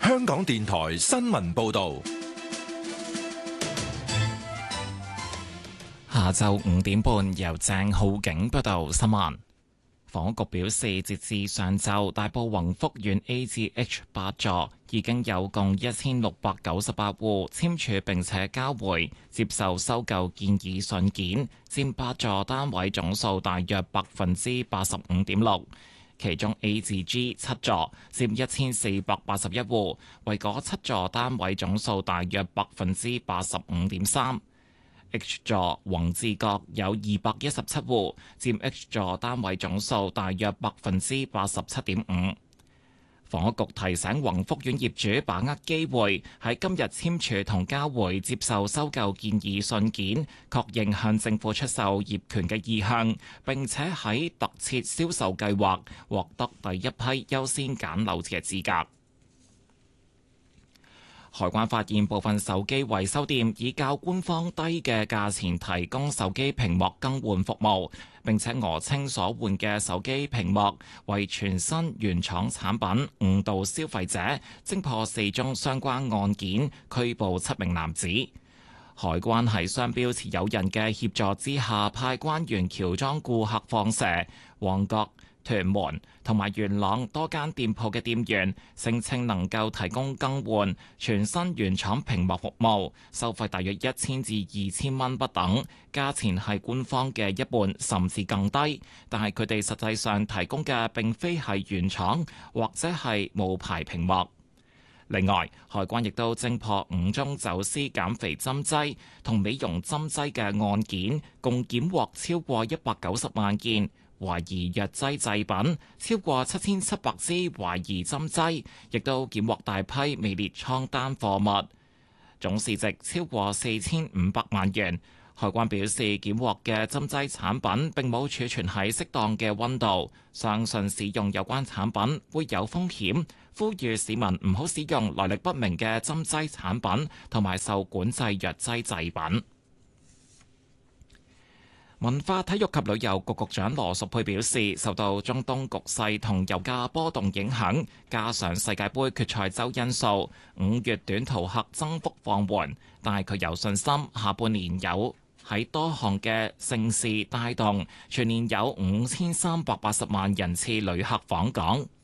香港電台新聞報道。 下晝5點半，由鄭浩景報道新聞。房屋局表示，截至上晝，大埔宏福苑 A 至 H 8座已經有共1698戶簽署並且交回接受收購建議信件，佔8座單位總數大約85.6%。其中 A 至 G 7座佔1481戶，為嗰7座單位總數大約85.3%。H 座宏志閣有217戶，佔 H 座單位總數大約87.5%。房屋局提醒宏福苑業主把握機會，喺今日簽署同交回接受收購建議信件，確認向政府出售業權嘅意向，並且喺特設銷售計劃獲得第一批優先揀樓嘅資格。海關發現部分手機維修店以較官方低嘅價錢提供手機屏幕更換服務，並且訛稱所換嘅手機屏幕為全新原廠產品，誤導消費者，偵破4宗相關案件，拘捕7名男子。海關喺商標持有人嘅協助之下，派關員喬裝顧客放蛇，旺角、屯門同埋元朗多間店鋪嘅店員聲稱能夠提供更換全新原廠屏幕服務，收費大約1000至2000蚊不等，價錢係官方嘅一半甚至更低。但係佢哋實際上提供嘅並非係原廠或者係冒牌屏幕。另外，海關亦都偵破5宗走私減肥針劑同美容針劑嘅案件，共檢獲超過190萬件懷疑藥劑製品，超過7700支懷疑針劑，亦都檢獲大批未列倉單貨物，總市值超過4500萬元。海關表示，檢獲嘅針劑產品並冇儲存喺適當嘅溫度，相信使用有關產品會有風險，呼籲市民唔好使用來歷不明嘅針劑產品同埋受管制藥劑製品。文化體育及旅遊局局長羅淑佩表示，受到中東局勢同油價波動影響，加上世界盃決賽周因素，5月短途客增幅放緩，但係佢有信心下半年有喺多項嘅盛事帶動，全年有5380萬人次旅客訪港。